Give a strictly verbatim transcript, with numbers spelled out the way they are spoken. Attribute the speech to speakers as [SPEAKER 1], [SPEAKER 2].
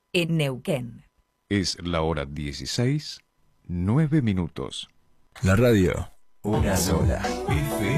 [SPEAKER 1] en Neuquén.
[SPEAKER 2] Es la hora dieciséis, nueve minutos.
[SPEAKER 3] La radio, una sola. F